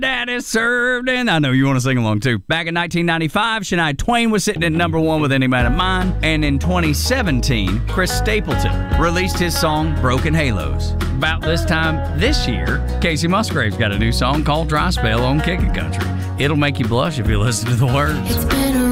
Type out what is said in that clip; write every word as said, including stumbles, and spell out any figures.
Daddy served, and I know you want to sing along too. Back in nineteen ninety-five, Shania Twain was sitting at number one with Any Man of Mine, and in twenty seventeen, Chris Stapleton released his song Broken Halos. About this time this year, Casey Musgraves got a new song called Dry Spell on Kickin' Country. It'll make you blush if you listen to the words. It's been a